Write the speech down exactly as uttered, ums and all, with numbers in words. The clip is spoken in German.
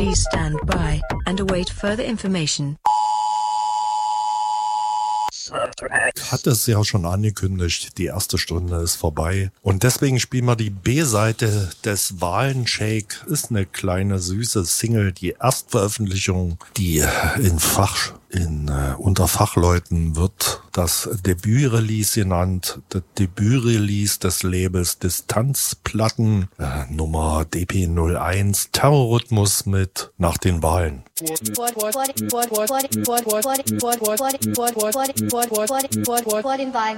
Please stand by and await further information. Ich hatte es ja schon angekündigt, die erste Stunde ist vorbei. Und deswegen spielen wir die B-Seite des Wahlenshake. Ist eine kleine, süße Single, die Erstveröffentlichung, die in Fach, in, äh, unter Fachleuten wird das Debütrelease genannt. Das Debütrelease des Labels Distanzplatten, äh, Nummer D P null eins, Terrorrhythmus mit Nach den Wahlen. Vor den Wahlen.